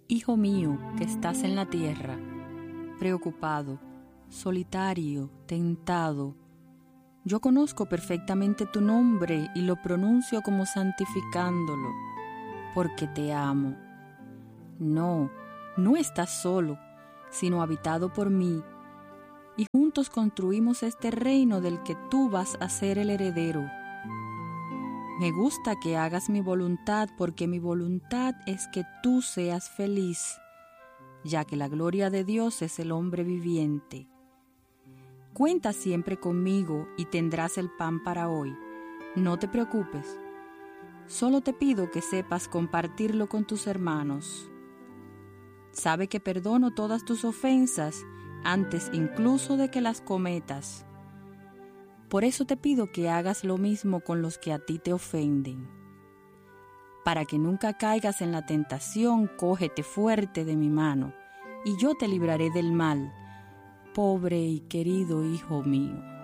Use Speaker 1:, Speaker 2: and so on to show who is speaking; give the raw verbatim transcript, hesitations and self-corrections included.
Speaker 1: Hijo mío, que estás en la tierra, preocupado, solitario, tentado, yo conozco perfectamente tu nombre y lo pronuncio como santificándolo, porque te amo. No, no estás solo, sino habitado por mí, y juntos construimos este reino del que tú vas a ser el heredero. Me gusta que hagas mi voluntad, porque mi voluntad es que tú seas feliz, ya que la gloria de Dios es el hombre viviente. Cuenta siempre conmigo y tendrás el pan para hoy. No te preocupes. Solo te pido que sepas compartirlo con tus hermanos. Sabe que perdono todas tus ofensas antes incluso de que las cometas. Por eso te pido que hagas lo mismo con los que a ti te ofenden. Para que nunca caigas en la tentación, cógete fuerte de mi mano, y yo te libraré del mal, pobre y querido hijo mío.